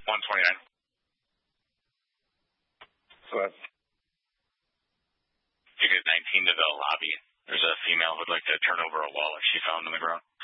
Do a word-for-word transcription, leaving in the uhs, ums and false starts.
one twenty-nine. So that's... You get nineteen to the lobby. There's a female who'd like to turn over a wallet she found on the ground.